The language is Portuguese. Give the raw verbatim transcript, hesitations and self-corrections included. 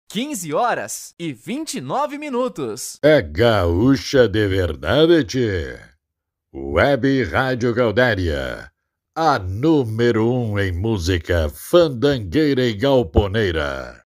quinze horas e vinte e nove minutos. É gaúcha de verdade, tchê. Web Rádio Gaudéria, a número um em música fandangueira e galponeira.